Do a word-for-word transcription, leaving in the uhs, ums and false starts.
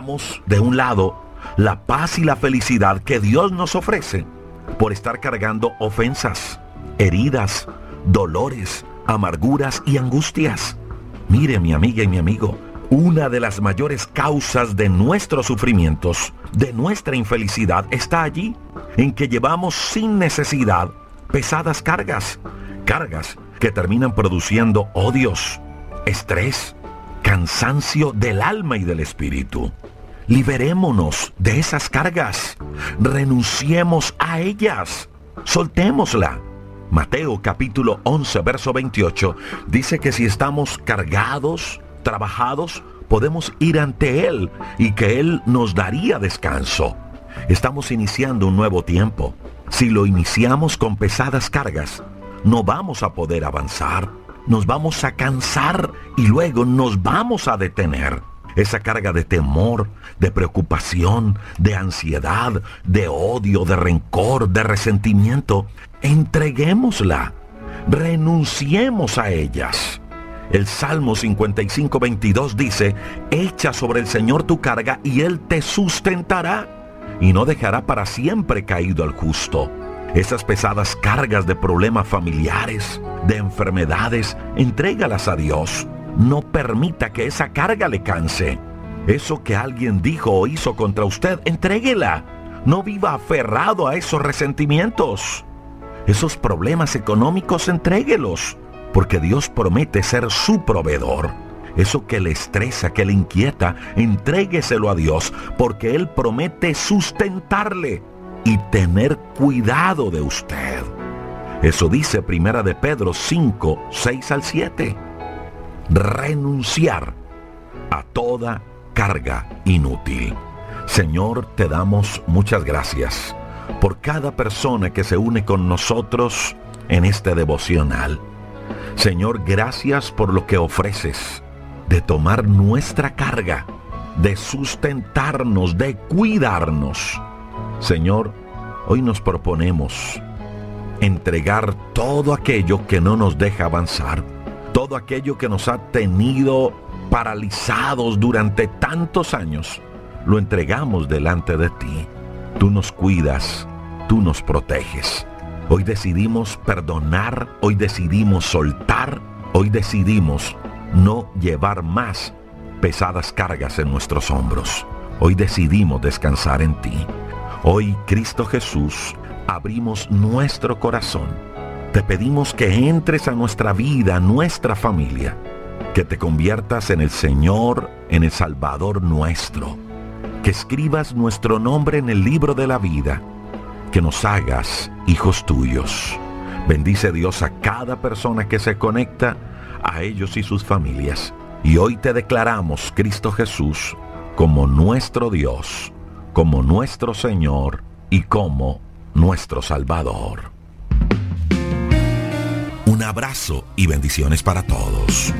Dejamos de un lado la paz y la felicidad que Dios nos ofrece por estar cargando ofensas, heridas, dolores, amarguras y angustias. Mire, mi amiga y mi amigo, una de las mayores causas de nuestros sufrimientos, de nuestra infelicidad, está allí, en que llevamos sin necesidad pesadas cargas, cargas que terminan produciendo odios, estrés, cansancio del alma y del espíritu. Liberémonos de esas cargas, renunciemos a ellas, soltémosla. Mateo capítulo once, verso veintiocho, dice que si estamos cargados, trabajados, podemos ir ante Él y que Él nos daría descanso. Estamos iniciando un nuevo tiempo. Si lo iniciamos con pesadas cargas, no vamos a poder avanzar. Nos vamos a cansar y luego nos vamos a detener. Esa carga de temor, de preocupación, de ansiedad, de odio, de rencor, de resentimiento, entreguémosla. Renunciemos a ellas. El Salmo cincuenta y cinco, veintidós dice: echa sobre el Señor tu carga y Él te sustentará, y no dejará para siempre caído al justo. Esas pesadas cargas de problemas familiares, de enfermedades, entrégalas a Dios. No permita que esa carga le canse. Eso que alguien dijo o hizo contra usted, entréguela. No viva aferrado a esos resentimientos. Esos problemas económicos, entréguelos, porque Dios promete ser su proveedor. Eso que le estresa, que le inquieta, entrégueselo a Dios, porque Él promete sustentarle y tener cuidado de usted. Eso dice Primera de Pedro cinco, seis al siete. Renunciar a toda carga inútil. Señor, te damos muchas gracias por cada persona que se une con nosotros en este devocional. Señor, gracias por lo que ofreces de tomar nuestra carga, de sustentarnos, de cuidarnos. Señor, hoy nos proponemos entregar todo aquello que no nos deja avanzar, todo aquello que nos ha tenido paralizados durante tantos años. Lo entregamos delante de ti. Tú nos cuidas, tú nos proteges. Hoy decidimos perdonar, hoy decidimos soltar, hoy decidimos no llevar más pesadas cargas en nuestros hombros. Hoy decidimos descansar en ti. Hoy, Cristo Jesús, abrimos nuestro corazón. Te pedimos que entres a nuestra vida, a nuestra familia, que te conviertas en el Señor, en el Salvador nuestro, que escribas nuestro nombre en el libro de la vida, que nos hagas hijos tuyos. Bendice Dios a cada persona que se conecta, a ellos y sus familias. Y hoy te declaramos, Cristo Jesús, como nuestro Dios, como nuestro Señor y como nuestro Salvador. Un abrazo y bendiciones para todos.